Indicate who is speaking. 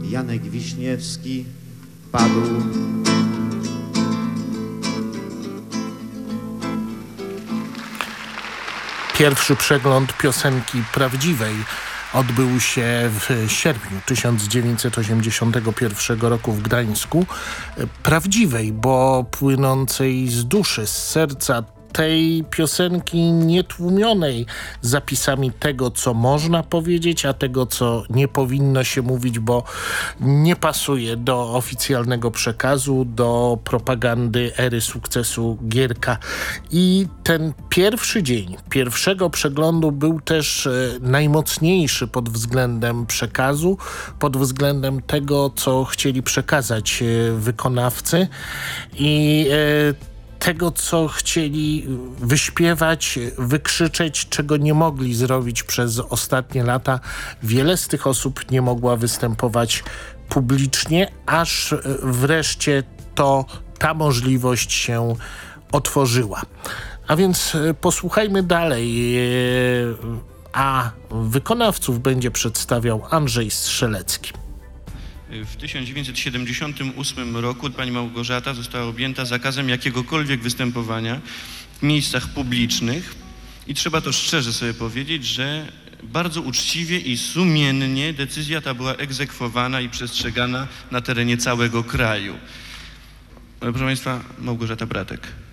Speaker 1: Janek Wiśniewski padł.
Speaker 2: Pierwszy przegląd piosenki prawdziwej odbył się w sierpniu 1981 roku w Gdańsku. Prawdziwej, bo płynącej z duszy, z serca, tej piosenki nietłumionej zapisami tego, co można powiedzieć, a tego, co nie powinno się mówić, bo nie pasuje do oficjalnego przekazu, do propagandy ery sukcesu Gierka. I ten pierwszy dzień pierwszego przeglądu był też najmocniejszy pod względem przekazu, pod względem tego, co chcieli przekazać wykonawcy i tego, co chcieli wyśpiewać, wykrzyczeć, czego nie mogli zrobić przez ostatnie lata. Wiele z tych osób nie mogła występować publicznie, aż wreszcie ta możliwość się otworzyła. A więc posłuchajmy dalej, a wykonawców będzie przedstawiał Andrzej Strzelecki.
Speaker 3: W 1978 roku pani Małgorzata została objęta zakazem jakiegokolwiek występowania w miejscach publicznych i trzeba to szczerze sobie powiedzieć, że bardzo uczciwie i sumiennie decyzja ta była egzekwowana i przestrzegana na terenie całego kraju. Proszę państwa, Małgorzata Bratek.